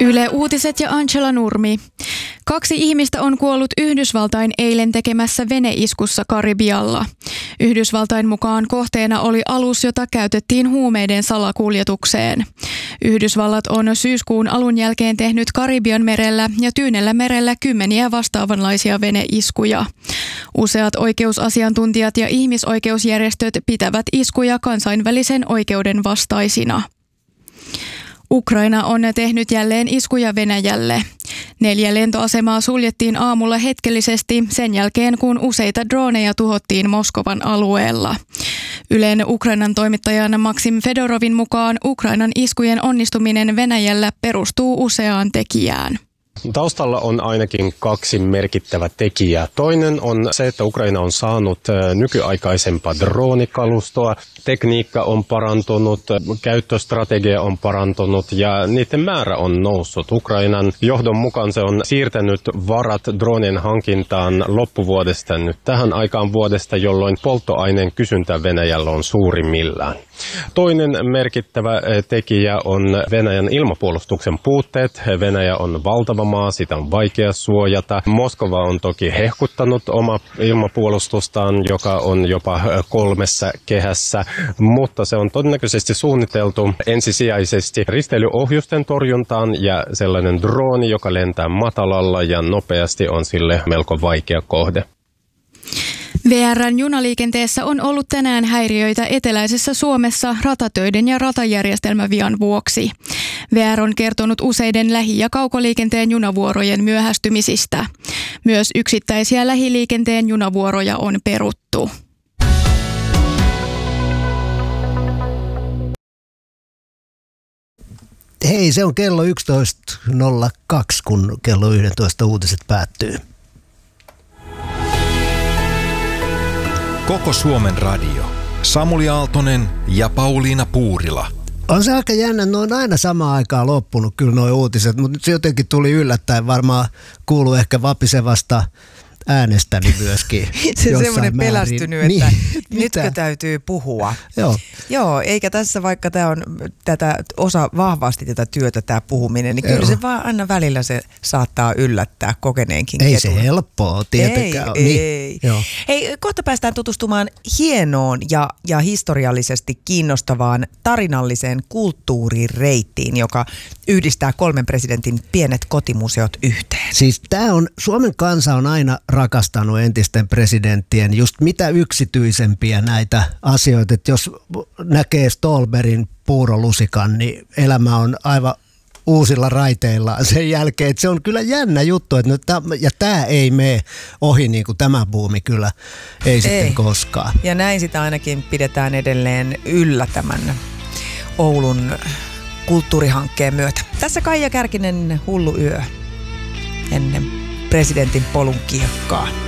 Yle Uutiset ja Angela Nurmi. 2 ihmistä on kuollut Yhdysvaltain eilen tekemässä veneiskussa Karibialla. Yhdysvaltain mukaan kohteena oli alus, jota käytettiin huumeiden salakuljetukseen. Yhdysvallat on syyskuun alun jälkeen tehnyt Karibian merellä ja Tyynellä merellä kymmeniä vastaavanlaisia veneiskuja. Useat oikeusasiantuntijat ja ihmisoikeusjärjestöt pitävät iskuja kansainvälisen oikeuden vastaisina. Ukraina on tehnyt jälleen iskuja Venäjälle. 4 lentoasemaa suljettiin aamulla hetkellisesti sen jälkeen, kun useita droneja tuhottiin Moskovan alueella. Ylen Ukrainan toimittajan Maksim Fedorovin mukaan Ukrainan iskujen onnistuminen Venäjällä perustuu useaan tekijään. Taustalla on ainakin 2 merkittävää tekijää. Toinen on se, että Ukraina on saanut nykyaikaisempaa droonikalustoa. Tekniikka on parantunut, käyttöstrategia on parantunut ja niiden määrä on noussut. Ukrainan johdon mukaan se on siirtänyt varat droonien hankintaan loppuvuodesta nyt tähän aikaan vuodesta, jolloin polttoaineen kysyntä Venäjällä on suurimmillaan. Toinen merkittävä tekijä on Venäjän ilmapuolustuksen puutteet. Venäjä on valtava maa, sitä on vaikea suojata. Moskova on toki hehkuttanut oma ilmapuolustustaan, joka on jopa 3 kehässä, mutta se on todennäköisesti suunniteltu ensisijaisesti risteilyohjusten torjuntaan ja sellainen drooni, joka lentää matalalla ja nopeasti on sille melko vaikea kohde. VR:n junaliikenteessä on ollut tänään häiriöitä eteläisessä Suomessa ratatöiden ja ratajärjestelmävian vuoksi. VR on kertonut useiden lähi- ja kaukoliikenteen junavuorojen myöhästymisistä. Myös yksittäisiä lähiliikenteen junavuoroja on peruttu. Hei, se on kello 11.02, kun kello 11 uutiset päättyy. Koko Suomen radio. Samuli Aaltonen ja Pauliina Puurila. On se aika jännä, ne on aina samaan aikaan loppunut kyllä nuo uutiset, mutta nyt se jotenkin tuli yllättäen, varmaan kuuluu ehkä vapisevasta äänestäni myöskin. Se on semmoinen pelästynyt, että niin, nytkö täytyy puhua. Joo. Joo, eikä tässä vaikka tämä on osa vahvasti tätä työtä, tämä puhuminen, niin kyllä se vaan aina välillä se saattaa yllättää kokeneenkin ketun. Ei se helppoa tietenkään ole. Ei. Hei, kohta päästään tutustumaan hienoon ja historiallisesti kiinnostavaan tarinalliseen kulttuurireittiin, joka yhdistää 3 presidentin pienet kotimuseot yhteen. Siis Suomen kansa on aina rakastanut entisten presidenttien just mitä yksityisempiä näitä asioita. Että jos näkee Stolberin puurolusikan, niin elämä on aivan uusilla raiteillaan sen jälkeen. Että se on kyllä jännä juttu, että ja tämä ei mene ohi niin kuin tämä buumi kyllä ei sitten koskaan. Ja näin sitä ainakin pidetään edelleen yllä tämän Oulun kulttuurihankkeen myötä. Tässä Kaija Kärkinen, Hullu yö ennen presidentin polun kiekkaa.